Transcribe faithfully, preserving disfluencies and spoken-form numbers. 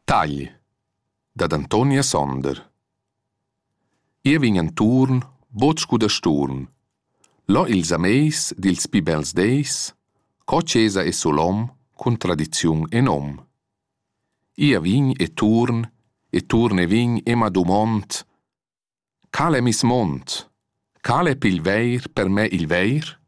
Tagli, da Antonia Sonder. Ia vin en turn, botscu da sturn. Lo ils ameis dils pi bels deis, co cesa e solom, cun tradiziun e nom. Ia vin e turn, e turn e vin e ma dumont. Cal è mis mont? Cal è pil veir per me il veir?